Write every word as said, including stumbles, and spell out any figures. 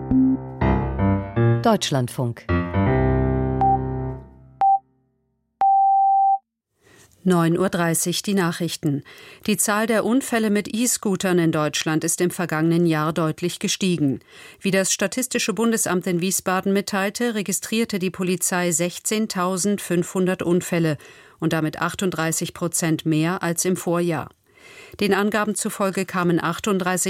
Deutschlandfunk. neun Uhr dreißig, die Nachrichten. Die Zahl der Unfälle mit E-Scootern in Deutschland ist im vergangenen Jahr deutlich gestiegen. Wie das Statistische Bundesamt in Wiesbaden mitteilte, registrierte die Polizei sechzehntausendfünfhundert Unfälle und damit achtunddreißig Prozent mehr als im Vorjahr. Den Angaben zufolge kamen achtunddreißig